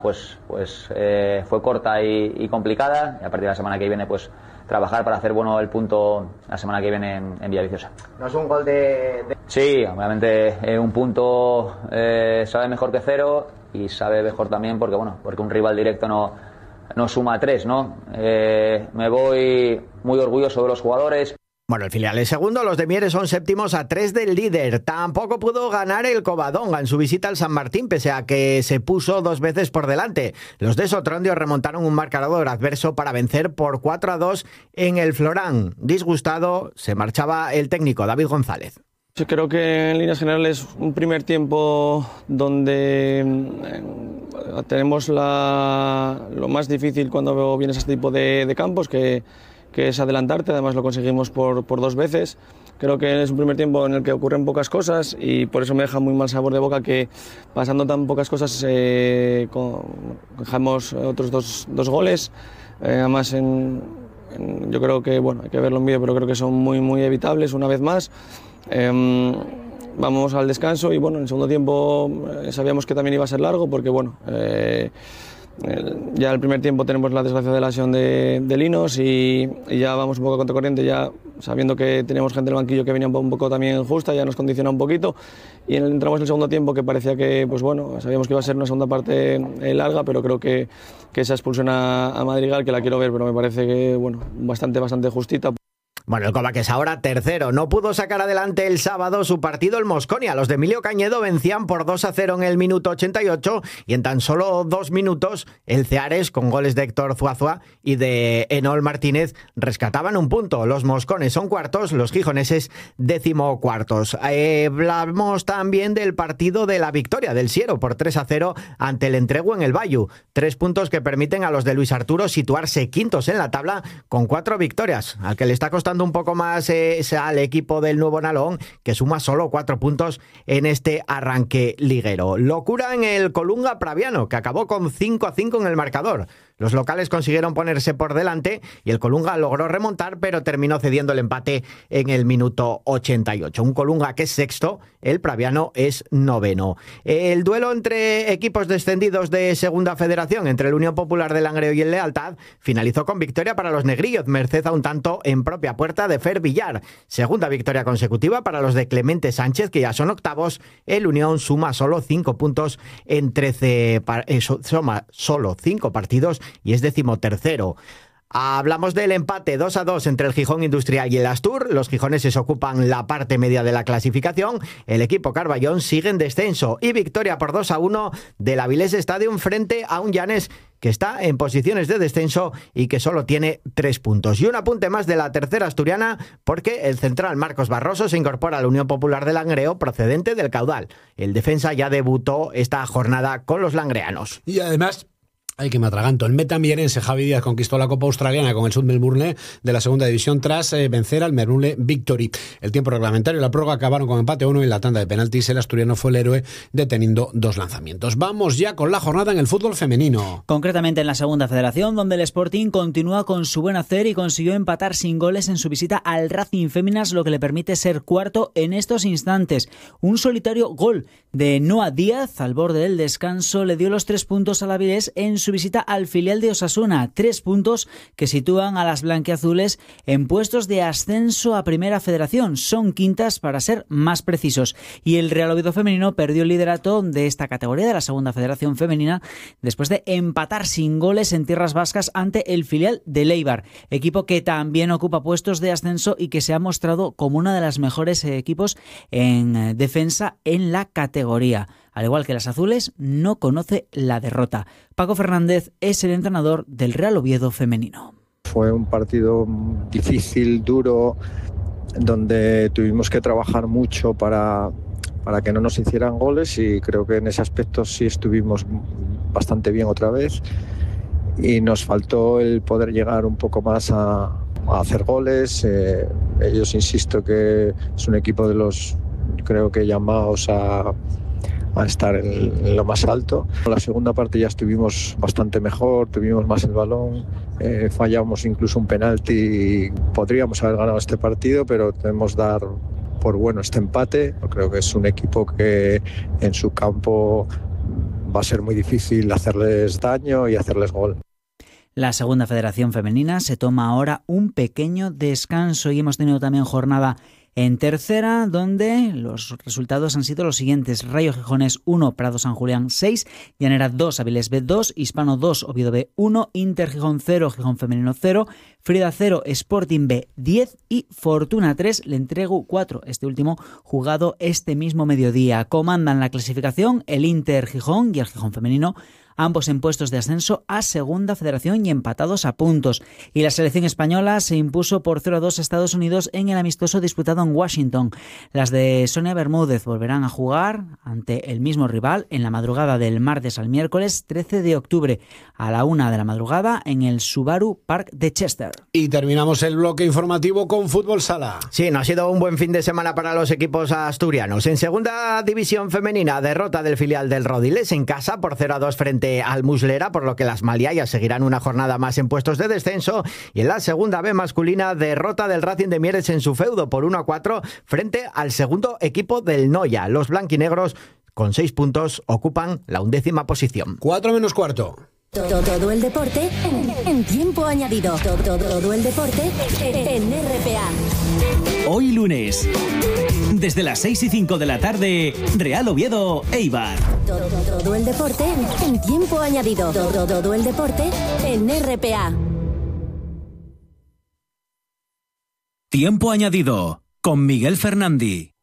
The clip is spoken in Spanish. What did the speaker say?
Pues fue corta y complicada, y a partir de la semana que viene pues trabajar para hacer bueno el punto la semana que viene en Villaviciosa. No es un gol de... Sí, obviamente un punto sabe mejor que 0 y sabe mejor también porque un rival directo no suma 3, ¿no? Me voy muy orgulloso de los jugadores. Bueno, el filial es segundo, los de Mieres son séptimos a 3 del líder. Tampoco pudo ganar el Covadonga en su visita al San Martín, pese a que se puso 2 veces por delante. Los de Sotrondio remontaron un marcador adverso para vencer por 4-2 en el Florán. Disgustado, se marchaba el técnico David González. Yo creo que en líneas generales un primer tiempo donde tenemos lo más difícil cuando vienes a este tipo de campos, que es adelantarte. Además lo conseguimos por 2 veces. Creo que es un primer tiempo en el que ocurren pocas cosas y por eso me deja muy mal sabor de boca que pasando tan pocas cosas dejamos otros dos goles. Además yo creo que hay que verlo en vídeo, pero creo que son muy evitables una vez más. Vamos al descanso y en el segundo tiempo sabíamos que también iba a ser largo porque ya en el primer tiempo tenemos la desgracia de la lesión de Linos y ya vamos un poco contra corriente, ya sabiendo que teníamos gente en el banquillo que venía un poco también justa, ya nos condiciona un poquito y entramos en el segundo tiempo que parecía que sabíamos que iba a ser una segunda parte larga, pero creo que esa expulsión a Madrigal, que la quiero ver, pero me parece que bastante justita. Bueno, el Cova, que es ahora tercero, no pudo sacar adelante el sábado su partido el Mosconia. Los de Emilio Cañedo vencían por 2-0 en el minuto 88 y en tan solo 2 minutos el Ceares, con goles de Héctor Zuazua y de Enol Martínez, rescataban un punto. Los moscones son cuartos, los gijoneses 14º. Hablamos también del partido de la victoria del Siero por 3-0 ante el Entrego en el Bayu. 3 puntos que permiten a los de Luis Arturo situarse quintos en la tabla con 4 victorias. Al que le está costando un poco más es al equipo del Nuevo Nalón, que suma solo 4 puntos en este arranque liguero. Locura en el Colunga Praviano, que acabó con 5-5 en el marcador. Los locales consiguieron ponerse por delante y el Colunga logró remontar, pero terminó cediendo el empate en el minuto 88. Un Colunga que es sexto, el Praviano es noveno. El duelo entre equipos descendidos de Segunda Federación, entre el Unión Popular de Langreo y el Lealtad, finalizó con victoria para los negrillos, merced a un tanto en propia puerta de Fer Villar. Segunda victoria consecutiva para los de Clemente Sánchez, que ya son octavos. El Unión suma solo 5 puntos en 13 suma solo 5 partidos y es 13º. Hablamos del empate 2-2 entre el Gijón Industrial y el Astur. Los gijoneses ocupan la parte media de la clasificación. El equipo Carballón sigue en descenso y victoria por 2-1 del Avilés Stadium frente a un Llanes que está en posiciones de descenso y que solo tiene 3 puntos. Y un apunte más de la tercera asturiana, porque el central Marcos Barroso se incorpora a la Unión Popular de Langreo procedente del Caudal. El defensa ya debutó esta jornada con los langreanos. Y además, ay, que me atraganto. El metamierense Javi Díaz conquistó la Copa Australiana con el Sud Melbourne de la segunda división tras vencer al Melbourne Victory. El tiempo reglamentario y la prórroga acabaron con empate 1 y en la tanda de penaltis el asturiano fue el héroe deteniendo 2 lanzamientos. Vamos ya con la jornada en el fútbol femenino. Concretamente en la Segunda Federación, donde el Sporting continúa con su buen hacer y consiguió empatar sin goles en su visita al Racing Féminas, lo que le permite ser cuarto en estos instantes. Un solitario gol de Noa Díaz al borde del descanso le dio los 3 puntos al Avilés en su visita al filial de Osasuna, 3 puntos que sitúan a las blanquiazules en puestos de ascenso a Primera Federación. Son quintas para ser más precisos. Y el Real Oviedo femenino perdió el liderato de esta categoría de la Segunda Federación femenina después de empatar sin goles en tierras vascas ante el filial de Eibar, equipo que también ocupa puestos de ascenso y que se ha mostrado como uno de los mejores equipos en defensa en la categoría. Al igual que las azules, no conoce la derrota. Paco Fernández es el entrenador del Real Oviedo femenino. Fue un partido difícil, duro, donde tuvimos que trabajar mucho para que no nos hicieran goles y creo que en ese aspecto sí estuvimos bastante bien otra vez y nos faltó el poder llegar un poco más a hacer goles. Ellos, insisto, que es un equipo de los, creo que llamados a estar en lo más alto. En la segunda parte ya estuvimos bastante mejor, tuvimos más el balón, fallamos incluso un penalti y podríamos haber ganado este partido, pero debemos dar por bueno este empate. Creo que es un equipo que en su campo va a ser muy difícil hacerles daño y hacerles gol. La segunda federación femenina se toma ahora un pequeño descanso y hemos tenido también jornada en tercera, donde los resultados han sido los siguientes: Rayo Gijones 1, Prado San Julián 6, Llanera 2, Avilés B 2, Hispano 2, Oviedo B 1, Inter Gijón 0, Gijón Femenino 0, Frida 0, Sporting B 10 y Fortuna 3, Le Entrego 4, este último jugado este mismo mediodía. Comandan la clasificación el Inter Gijón y el Gijón Femenino, ambos en puestos de ascenso a segunda federación y empatados a puntos. Y la selección española se impuso por 0-2 a Estados Unidos en el amistoso disputado en Washington. Las de Sonia Bermúdez volverán a jugar ante el mismo rival en la madrugada del martes al miércoles 13 de octubre a la 1 de la madrugada en el Subaru Park de Chester. Y terminamos el bloque informativo con Fútbol Sala. Sí, no ha sido un buen fin de semana para los equipos asturianos. En segunda división femenina, derrota del filial del Rodiles en casa por 0-2 frente al Muslera, por lo que las maliayas seguirán una jornada más en puestos de descenso. Y en la segunda B masculina, derrota del Racing de Mieres en su feudo por 1-4 frente al segundo equipo del Noya. Los blanquinegros, con 6 puntos, ocupan la 11ª posición. 4 menos cuarto. Todo el deporte en tiempo añadido. Todo el deporte en RPA. Hoy lunes, desde las 6:05 de la tarde, Real Oviedo, Eibar. Todo el deporte en tiempo añadido. Todo el deporte en RPA. Tiempo añadido con Miguel Fernandi.